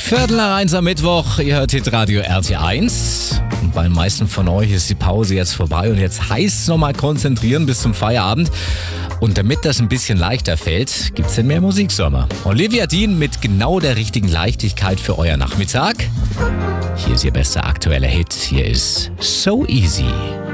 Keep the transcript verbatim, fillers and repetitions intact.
Viertel nach eins am Mittwoch, ihr hört Hitradio R T eins. Und bei den meisten von euch ist die Pause jetzt vorbei und jetzt heißt es nochmal konzentrieren bis zum Feierabend. Und damit das ein bisschen leichter fällt, gibt's denn mehr Musiksommer. Olivia Dean mit genau der richtigen Leichtigkeit für euer Nachmittag. Hier ist ihr bester aktueller Hit. Hier ist So Easy.